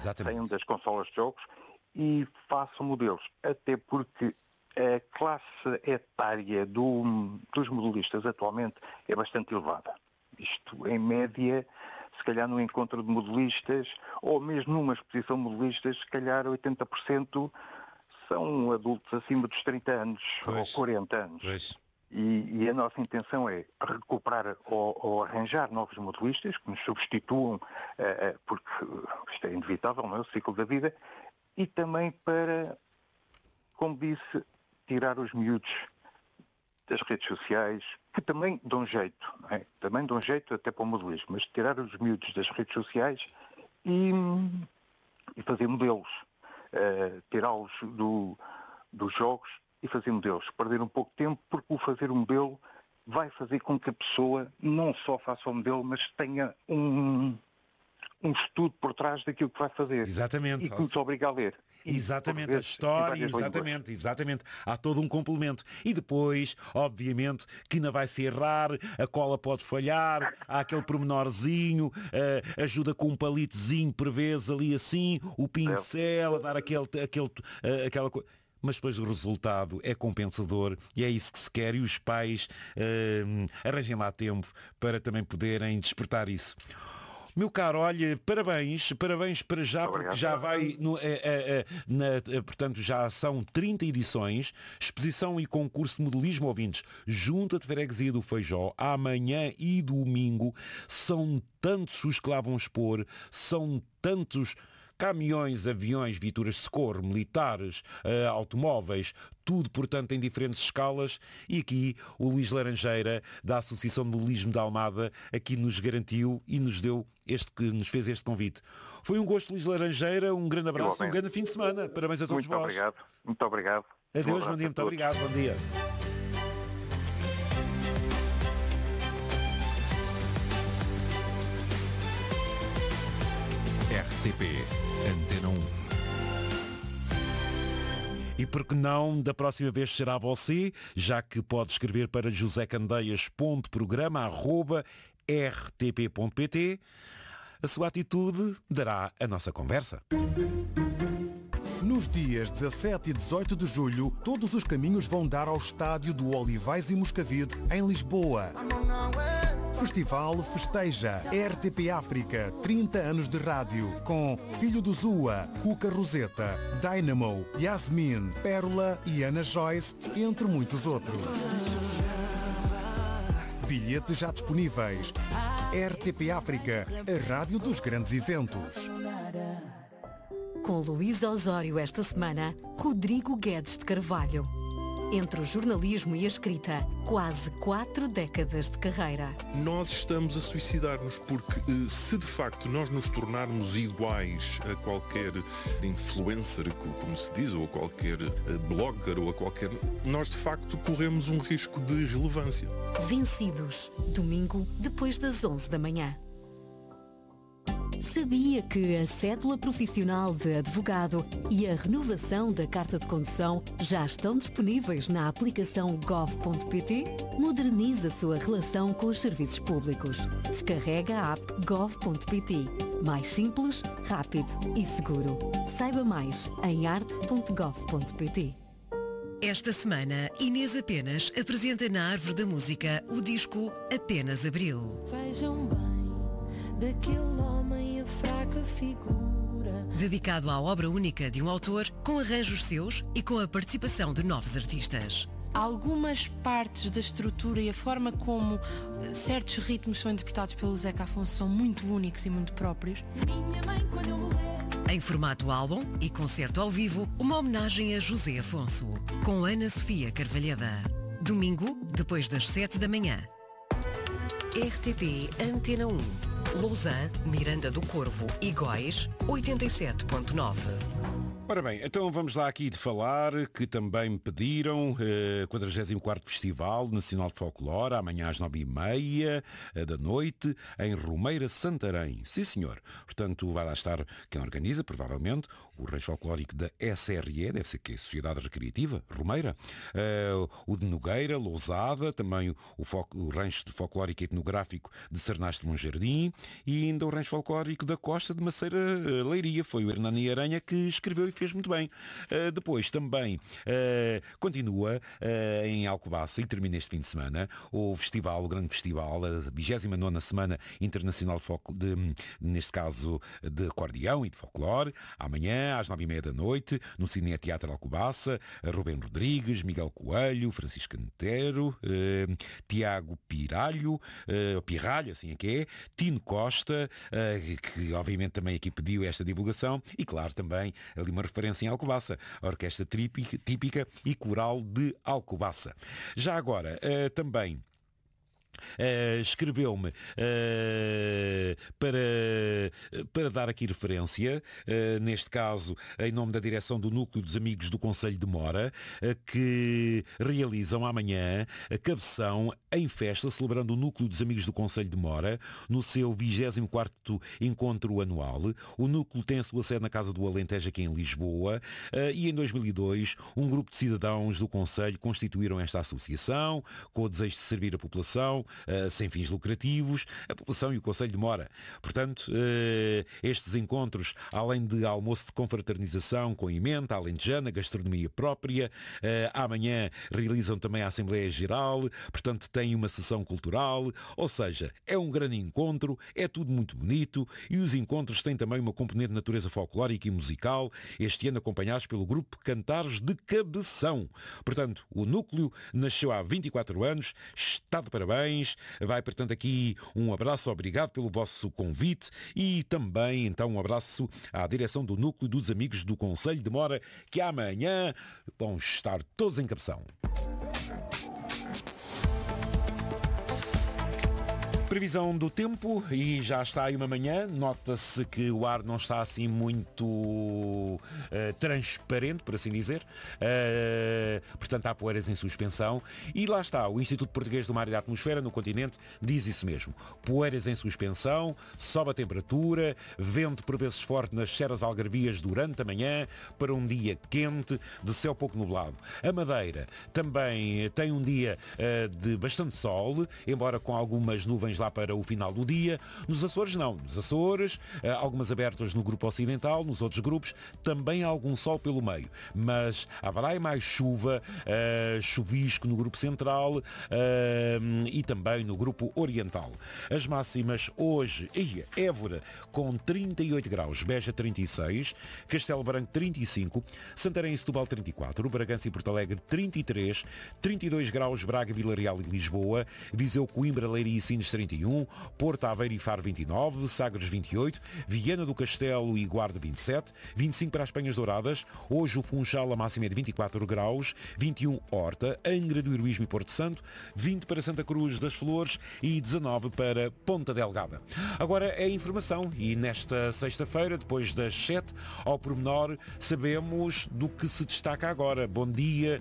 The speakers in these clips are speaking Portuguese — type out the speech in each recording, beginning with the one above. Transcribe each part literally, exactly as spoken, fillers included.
Exatamente. Saiam das consolas de jogos e façam modelos. Até porque a classe etária do, dos modelistas atualmente é bastante elevada. Isto, em média, se calhar no encontro de modelistas, ou mesmo numa exposição de modelistas, se calhar oitenta por cento são adultos acima dos trinta anos, pois, ou quarenta anos. E, e a nossa intenção é recuperar ou, ou arranjar novos modelistas que nos substituam, uh, uh, porque isto é inevitável, não é? O ciclo da vida, e também para, como disse, tirar os miúdos das redes sociais, que também dão jeito, não é? Também dão jeito até para o modelismo, mas tirar os miúdos das redes sociais e, e fazer modelos, uh, tirá-los do, dos jogos e fazer modelos. Perder um pouco de tempo, porque o fazer um modelo vai fazer com que a pessoa não só faça o modelo, mas tenha um, um estudo por trás daquilo que vai fazer. Exatamente. E que nos obriga a ler. Exatamente, vezes, a história, exatamente, exatamente. Há todo um complemento. E depois, obviamente, que não vai se errar, a cola pode falhar, há aquele pormenorzinho, uh, ajuda com um palitozinho por vezes ali assim, o pincel, a dar aquele, aquele, uh, aquela coisa. Mas depois o resultado é compensador e é isso que se quer, e os pais uh, arranjem lá tempo para também poderem despertar isso. Meu caro, olha, parabéns, parabéns para já, porque já vai, no, é, é, é, na, portanto, já são trinta edições, exposição e concurso de modelismo, ouvintes, Junta de Freguesia do Feijó, amanhã e domingo, são tantos os que lá vão expor, são tantos caminhões, aviões, viaturas de socorro, militares, uh, automóveis, tudo, portanto, em diferentes escalas. E aqui o Luís Laranjeira, da Associação de Modelismo da Almada, aqui nos garantiu e nos deu este, que nos fez este convite. Foi um gosto, Luís Laranjeira, um grande abraço, Igualmente. Um grande fim de semana. Parabéns a todos muito vós. Muito obrigado, muito obrigado. Adeus, bom dia, muito obrigado, bom dia. R T P Antena um. E por que não, da próxima vez será você, já que pode escrever para josecandeias ponto programa arroba r t p ponto p t. A sua atitude dará a nossa conversa. Nos dias dezassete e dezoito de julho, todos os caminhos vão dar ao estádio do Olivais e Moscavide, em Lisboa. Festival festeja R T P África, trinta anos de rádio, com Filho do Zua, Cuca Roseta, Dynamo, Yasmin, Pérola e Ana Joyce, entre muitos outros. Bilhetes já disponíveis. R T P África, a rádio dos grandes eventos. Com Luísa Osório esta semana, Rodrigo Guedes de Carvalho. Entre o jornalismo e a escrita, quase quatro décadas de carreira. Nós estamos a suicidar-nos porque se de facto nós nos tornarmos iguais a qualquer influencer, como se diz, ou a qualquer blogger, ou a qualquer... nós de facto corremos um risco de irrelevância. Vencidos, domingo, depois das onze da manhã. Sabia que a cédula profissional de advogado e a renovação da carta de condução já estão disponíveis na aplicação gov ponto p t? Modernize a sua relação com os serviços públicos. Descarrega a app gov ponto p t. Mais simples, rápido e seguro. Saiba mais em arte ponto gov ponto p t. Esta semana, Inês Apenas apresenta na Árvore da Música o disco Apenas Abril. Vejam bem, daquele homem a fraca figura. Dedicado à obra única de um autor, com arranjos seus e com a participação de novos artistas. Algumas partes da estrutura e a forma como certos ritmos são interpretados pelo Zeca Afonso são muito únicos e muito próprios. Minha mãe, quando eu morrer. Em formato álbum e concerto ao vivo, uma homenagem a José Afonso, com Ana Sofia Carvalheda. Domingo, depois das sete da manhã. R T P Antena um. Lausanne, Miranda do Corvo e Góis, oitenta e sete ponto nove. Ora bem, então vamos lá aqui de falar que também me pediram eh, quadragésimo quarto Festival Nacional de Folclore, amanhã às nove e meia eh, da noite, em Romeira, Santarém. Sim, senhor. Portanto, vai lá estar quem organiza, provavelmente, o Rancho Folclórico da S R E, deve ser que Sociedade Recreativa, Romeira, eh, o de Nogueira, Lousada, também o, o, o Rancho Folclórico e Etnográfico de Sarnastre de Monjardim e ainda o Rancho Folclórico da Costa de Maceira eh, Leiria. Foi o Hernani Aranha que escreveu e fez muito bem. Uh, depois também uh, continua uh, em Alcobaça e termina este fim de semana o festival, o grande festival, a vigésima nona Semana Internacional de, Folclore, de, neste caso de acordeão e de folclore, amanhã às nove e meia da noite no Cine Teatro Alcobaça, Rubem Rodrigues, Miguel Coelho, Francisco Cantero, uh, Tiago Piralho, uh, Pirralho, assim é que é, Tino Costa, uh, que obviamente também aqui pediu esta divulgação, e claro também ali uma referência em Alcobaça, a orquestra típica, típica e coral de Alcobaça. Já agora, uh, também Uh, escreveu-me uh, para, para dar aqui referência, uh, neste caso em nome da direção do Núcleo dos Amigos do Concelho de Mora, uh, que realizam amanhã a cabeção em festa, celebrando o Núcleo dos Amigos do Concelho de Mora no seu vigésimo quarto encontro anual. O núcleo tem a sua sede na Casa do Alentejo, aqui em Lisboa, uh, e em dois mil e dois um grupo de cidadãos do Concelho constituíram esta associação com o desejo de servir a população Uh, sem fins lucrativos, a população e o Concelho de Mora. Portanto, uh, estes encontros, além de almoço de confraternização com emenda, alentejana, gastronomia própria, uh, amanhã realizam também a Assembleia Geral, portanto têm uma sessão cultural, ou seja, é um grande encontro, é tudo muito bonito e os encontros têm também uma componente de natureza folclórica e musical, este ano acompanhados pelo grupo Cantares de Cabeção. Portanto, o núcleo nasceu há vinte e quatro anos, está de parabéns. Vai, portanto, aqui um abraço, obrigado pelo vosso convite e também, então, um abraço à direção do Núcleo dos Amigos do Concelho de Mora, que amanhã vão estar todos em Cabeção. Previsão do tempo, e já está aí uma manhã, nota-se que o ar não está assim muito uh, transparente, por assim dizer, uh, portanto há poeiras em suspensão, e lá está, o Instituto Português do Mar e da Atmosfera no continente diz isso mesmo, poeiras em suspensão, sobe a temperatura, vento por vezes forte nas serras algarvias durante a manhã, para um dia quente, de céu pouco nublado. A Madeira também tem um dia uh, de bastante sol, embora com algumas nuvens lá para o final do dia. Nos Açores não, nos Açores algumas abertas no grupo ocidental, nos outros grupos também há algum sol pelo meio, mas haverá mais chuva, uh, chuvisco no grupo central uh, e também no grupo oriental. As máximas hoje, ia, Évora com trinta e oito graus, Beja trinta e seis, Castelo Branco trinta e cinco, Santarém e Setúbal trinta e quatro, Bragança e Porto Alegre trinta e três, trinta e dois graus Braga, Vila Real e Lisboa, Viseu, Coimbra, Leiria e Sines trinta e um, Porto, Aveiro e Faro vinte e nove, Sagres vinte e oito, Viana do Castelo e Guarda vinte e sete, vinte e cinco para as Penhas Douradas, hoje o Funchal a máxima é de vinte e quatro graus, vinte e um Horta, Angra do Heroísmo e Porto Santo, vinte para Santa Cruz das Flores e dezanove para Ponta Delgada. Agora é a informação e nesta sexta-feira, depois das sete, ao pormenor, sabemos do que se destaca agora. Bom dia,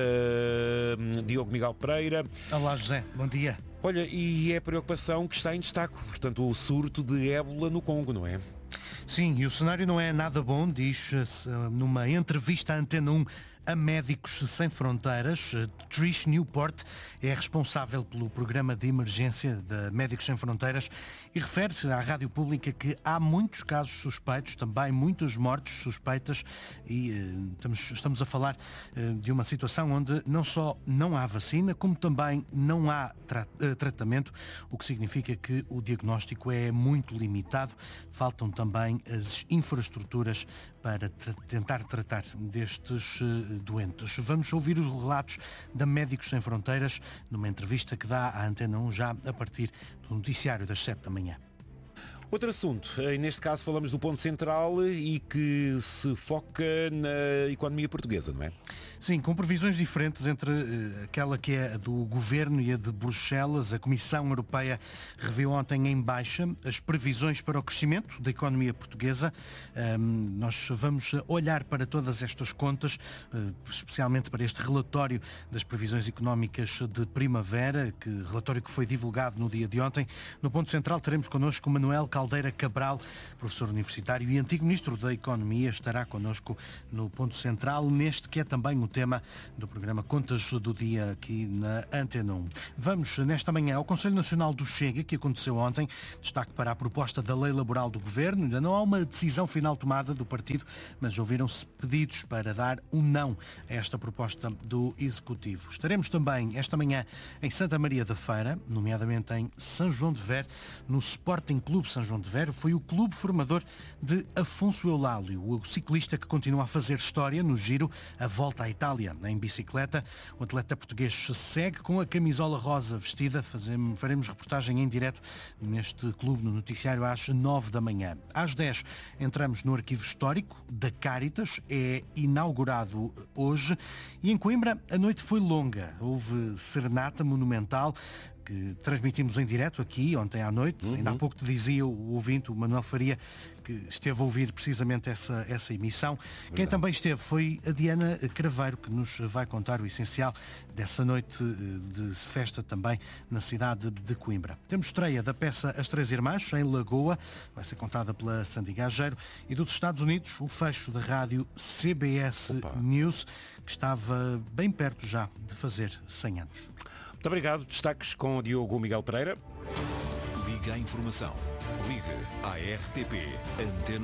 uh, Diogo Miguel Pereira. Olá José, bom dia. Olha, e é a preocupação que está em destaque, portanto, o surto de ébola no Congo, não é? Sim, e o cenário não é nada bom, diz numa entrevista à Antena um a Médicos Sem Fronteiras. Trish Newport é responsável pelo programa de emergência de Médicos Sem Fronteiras e refere-se à rádio pública que há muitos casos suspeitos, também muitas mortes suspeitas e uh, estamos, estamos a falar uh, de uma situação onde não só não há vacina, como também não há tra- uh, tratamento, o que significa que o diagnóstico é muito limitado. Faltam também as infraestruturas para tra- tentar tratar destes uh, doentes. Vamos ouvir os relatos da Médicos Sem Fronteiras numa entrevista que dá à Antena um já a partir do noticiário das sete da manhã. Outro assunto, neste caso falamos do ponto central e que se foca na economia portuguesa, não é? Sim, com previsões diferentes entre uh, aquela que é a do Governo e a de Bruxelas. A Comissão Europeia reviu ontem em baixa as previsões para o crescimento da economia portuguesa. Um, nós vamos olhar para todas estas contas, uh, especialmente para este relatório das previsões económicas de primavera, que relatório que foi divulgado no dia de ontem. No ponto central teremos connosco o Manuel Caldeira Cabral, professor universitário e antigo Ministro da Economia, estará connosco no ponto central, neste que é também o tema do programa Contas do Dia aqui na Antena um. Vamos nesta manhã ao Conselho Nacional do Chega, que aconteceu ontem, destaque para a proposta da lei laboral do Governo. Ainda não há uma decisão final tomada do partido, mas ouviram-se pedidos para dar um não a esta proposta do Executivo. Estaremos também esta manhã em Santa Maria da Feira, nomeadamente em São João de Ver, no Sporting Clube São João de Ver. Foi o clube formador de Afonso Eulálio, o ciclista que continua a fazer história no Giro, a Volta à Itália em bicicleta. O atleta português segue com a camisola rosa vestida. Fazemos, faremos reportagem em direto neste clube, no noticiário, às nove da manhã. Às dez entramos no arquivo histórico da Cáritas. É inaugurado hoje. E em Coimbra a noite foi longa. Houve serenata monumental que transmitimos em direto aqui ontem à noite. Uhum. Ainda há pouco te dizia o ouvinte, o Manuel Faria, que esteve a ouvir precisamente essa, essa emissão. Verdade. Quem também esteve foi a Diana Craveiro, que nos vai contar o essencial dessa noite de festa também na cidade de Coimbra. Temos estreia da peça As Três Irmãs, em Lagoa, vai ser contada pela Sandy Gageiro, e dos Estados Unidos, o fecho da rádio C B S Opa. News, que estava bem perto já de fazer cem anos. Muito obrigado. Destaques com o Diogo Miguel Pereira. Liga a informação. Liga à R T P Antena